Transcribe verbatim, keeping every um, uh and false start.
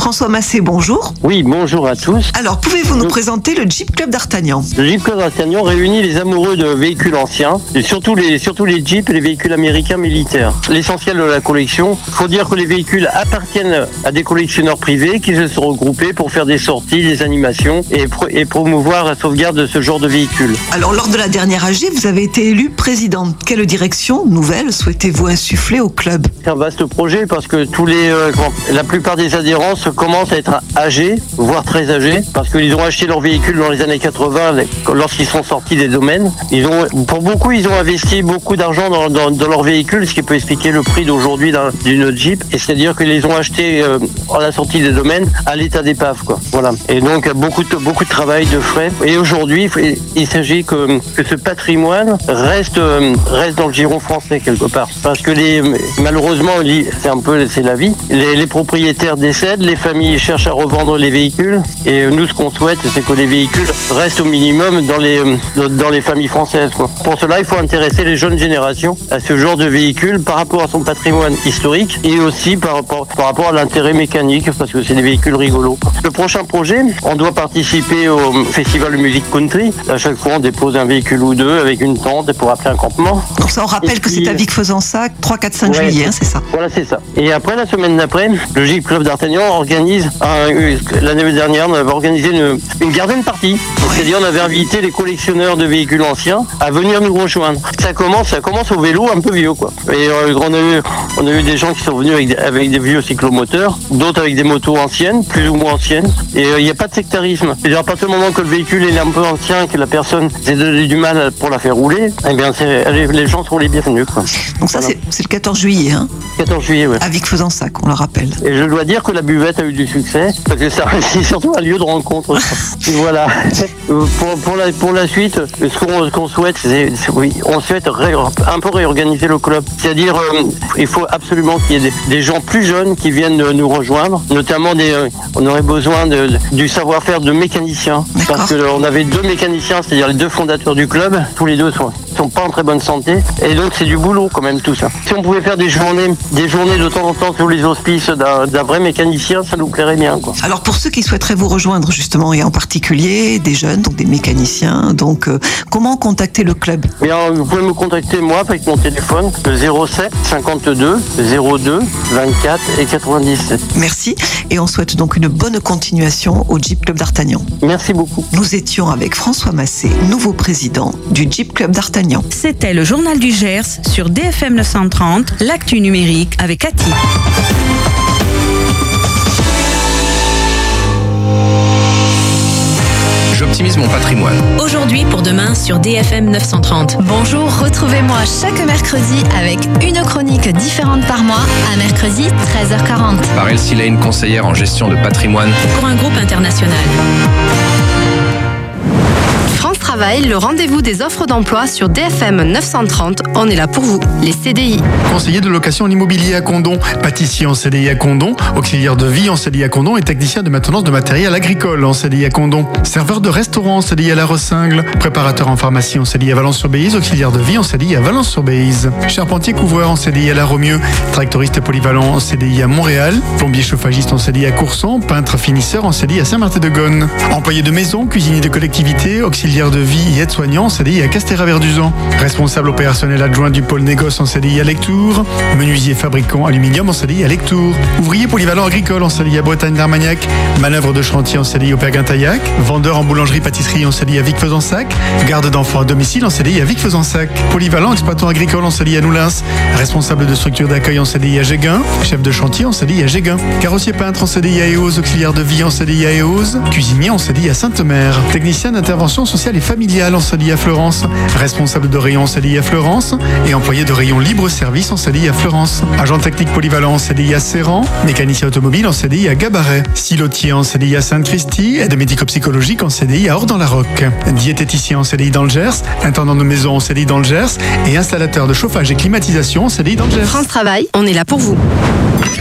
François Massé, bonjour. Oui, bonjour à tous. Alors, pouvez-vous nous présenter le Jeep Club d'Artagnan? Le Jeep Club d'Artagnan réunit les amoureux de véhicules anciens, et surtout les, surtout les Jeeps et les véhicules américains militaires. L'essentiel de la collection, il faut dire que les véhicules appartiennent à des collectionneurs privés qui se sont regroupés pour faire des sorties, des animations et, pro- et promouvoir la sauvegarde de ce genre de véhicules. Alors, lors de la dernière A G, vous avez été élu présidente. Quelle direction nouvelle souhaitez-vous insuffler au club? C'est un vaste projet parce que tous les, euh, la plupart des adhérents commencent à être âgés, voire très âgés, parce qu'ils ont acheté leur véhicule dans les années quatre-vingts lorsqu'ils sont sortis des domaines. Ils ont, pour beaucoup, ils ont investi beaucoup d'argent dans, dans, dans leur véhicule, ce qui peut expliquer le prix d'aujourd'hui d'un, d'une Jeep. Et c'est-à-dire qu'ils les ont achetés euh, à la sortie des domaines à l'état d'épave, quoi. Voilà. Et donc beaucoup de, beaucoup de travail, de frais. Et aujourd'hui, il, il s'agit que, que ce patrimoine reste, euh, reste dans le giron français quelque part, parce que les, malheureusement, c'est un peu, c'est la vie. Les, les propriétaires décèdent, les familles cherchent à revendre les véhicules, et nous, ce qu'on souhaite, c'est que les véhicules restent au minimum dans les, dans les familles françaises, quoi. Pour cela, il faut intéresser les jeunes générations à ce genre de véhicules par rapport à son patrimoine historique et aussi par rapport, par rapport à l'intérêt mécanique, parce que c'est des véhicules rigolos. Le prochain projet, on doit participer au festival de musique country. À chaque fois, on dépose un véhicule ou deux avec une tente pour appeler un campement. Donc ça, on rappelle et que puis, c'est à Vic-Fezensac, trois, quatre, cinq ouais, juillet, hein, c'est ça? Voilà, c'est ça. Et après, la semaine d'après, le Jeep Club d'Artagnan organise, un, l'année dernière, on avait organisé une, une garden party. Ouais. C'est-à-dire, on avait invité les collectionneurs de véhicules anciens à venir nous rejoindre. Ça commence, ça commence au vélo un peu vieux, quoi. Et euh, on, a eu, on a eu des gens qui sont venus avec des, avec des vieux cyclomoteurs, d'autres avec des motos anciennes, plus ou moins anciennes. Et il euh, n'y a pas de sectarisme. C'est-à-dire, à partir du moment que le véhicule est un peu ancien, que la personne s'est donné du mal pour la faire rouler, eh bien, c'est, les, les gens sont les bienvenus, quoi. Donc ça, voilà. c'est, c'est le quatorze juillet, hein? quatorze juillet, oui. À Vic-Fezensac, on le rappelle. Et je dois dire que la buvette a eu du succès, parce que ça, c'est surtout un lieu de rencontre. Voilà. Pour, pour, la, pour la suite, ce qu'on, ce qu'on souhaite, c'est, c'est oui, on souhaite ré, un peu réorganiser le club. C'est-à-dire, euh, il faut absolument qu'il y ait des, des gens plus jeunes qui viennent nous rejoindre, notamment des, euh, on aurait besoin de, de, du savoir-faire de mécaniciens. D'accord. Parce qu'on avait deux mécaniciens, c'est-à-dire les deux fondateurs du club, tous les deux sont, sont pas en très bonne santé, et donc c'est du boulot quand même tout ça. Si on pouvait faire des journées, des journées de temps en temps sous les auspices d'un, d'un vrai mécanicien, ça nous plairait bien, quoi. Alors pour ceux qui souhaiteraient vous rejoindre justement, et en particulier des jeunes, donc des mécaniciens, donc euh, comment contacter le club? Bien, vous pouvez me contacter moi avec mon téléphone, le zéro sept cinquante-deux zéro deux vingt-quatre et quatre-vingt-dix-sept. Merci, et on souhaite donc une bonne continuation au Jeep Club d'Artagnan. Merci beaucoup. Nous étions avec François Massé, nouveau président du Jeep Club d'Artagnan. C'était le journal du Gers sur D F M neuf cent trente, l'actu numérique avec Cathy. J'optimise mon patrimoine. Aujourd'hui pour demain sur D F M neuf cent trente. Bonjour, retrouvez-moi chaque mercredi avec une chronique différente par mois à mercredi treize heures quarante. Par Elsie Lane, conseillère en gestion de patrimoine. Pour un groupe international. France Travail, le rendez-vous des offres d'emploi sur D F M neuf cent trente. On est là pour vous, les C D I. Conseiller de location en immobilier à Condon, pâtissier en C D I à Condon, auxiliaire de vie en C D I à Condon et technicien de maintenance de matériel agricole en C D I à Condon. Serveur de restaurant en C D I à La Ressingle, préparateur en pharmacie en C D I à Valence-sur-Béise, auxiliaire de vie en C D I à Valence-sur-Béise. Charpentier couvreur en C D I à La Romieux, tractoriste polyvalent en C D I à Montréal, plombier chauffagiste en C D I à Courson, peintre finisseur en C D I à Saint-Martin-de-Gonne. Employé de maison, cuisinier de collectivité, auxiliaire de vie et aide-soignant en C D I à Castéra-Verduzan. Responsable opérationnel adjoint du pôle négoce en C D I à Lectoure. Menuisier fabricant aluminium en C D I à Lectoure. Ouvrier polyvalent agricole en C D I à Bretagne-d'Armagnac. Manœuvre de chantier en C D I au Perguin-Taillac. Vendeur en boulangerie-pâtisserie en C D I à Vic-Fezensac. Garde d'enfants à domicile en C D I à Vic-Fezensac. Polyvalent exploitant agricole en C D I à Noulins. Responsable de structure d'accueil en C D I à Géguin. Chef de chantier en C D I à Géguin. Carrossier peintre en C D I à Éose. Auxiliaire de vie en C D I à Éose. Cuisinier en C D I à Sainte-Mère. Technicien d'intervention sociale et familiale en C D I à Fleurance. Responsable de rayon en C D I à Fleurance et employé de rayon libre-service en C D I à Fleurance. Agent technique polyvalent en C D I à Serran. Mécanicien automobile en C D I à Gabaret. Silotier en C D I à Sainte-Christie. Aide médico-psychologique en C D I à Hors-dans-la-Roque. Diététicien en C D I dans le Gers. Intendant de maison en C D I dans le Gers. Et installateur de chauffage et climatisation en C D I dans le Gers. France Travail, on est là pour vous.